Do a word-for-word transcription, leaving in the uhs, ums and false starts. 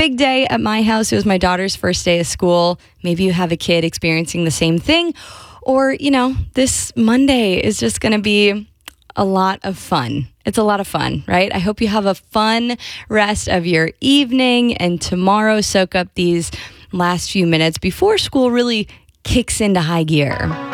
big day at my house. It was my daughter's first day of school. Maybe you have a kid experiencing the same thing. Or, you know, this Monday is just going to be a lot of fun. It's a lot of fun, right? I hope you have a fun rest of your evening, and tomorrow soak up these last few minutes before school really kicks into high gear.